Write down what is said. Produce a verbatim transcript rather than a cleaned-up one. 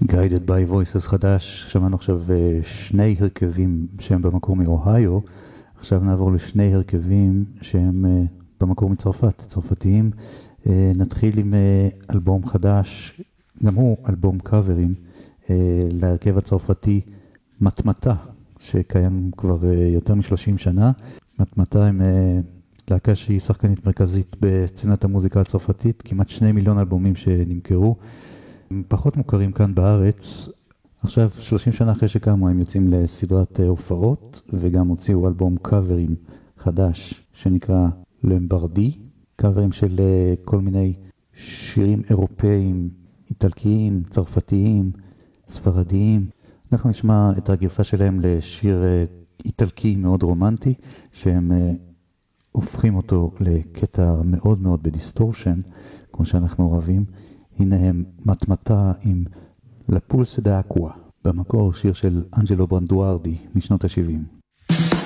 Guided by Voices חדש, שמענו עכשיו שני הרכבים שהם במקור מאוהיו, עכשיו נעבור לשני הרכבים שהם במקור מצרפת, צרפתיים. נתחיל עם אלבום חדש, גם הוא אלבום קאברים, להרכב הצרפתי מתמטה, שקיים כבר יותר מ-שלושים שנה. מתמטה הם להקה שהיא שחקנית מרכזית בסצנת המוזיקה הצרפתית, כמעט שני מיליון אלבומים שנמכרו. הם פחות מוכרים כאן בארץ. עכשיו, שלושים שנה אחרי שקמו, הם יוצאים לסדרת הופעות, וגם הוציאו אלבום קאברים חדש, שנקרא למברדי, קאברים של כל מיני שירים אירופאים, איטלקיים, צרפתיים, ספרדיים. אנחנו נשמע את הגרסה שלהם לשיר איטלקי מאוד רומנטי, שהם הופכים אותו לקטע מאוד מאוד בדיסטורשן, כמו שאנחנו אוהבים. הנה הם מתמטה עם לפולס דה אקווה, במקור שיר של אנג'לו ברנדוארדי משנות ה-שבעים.